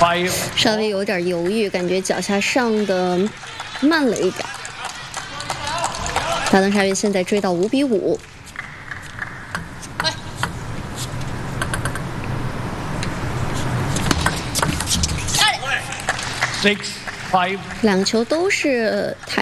5。 稍微有点犹豫，感觉脚下上的慢了一点。大登沙运现在追到5比5。 6-5。 两个球都是台。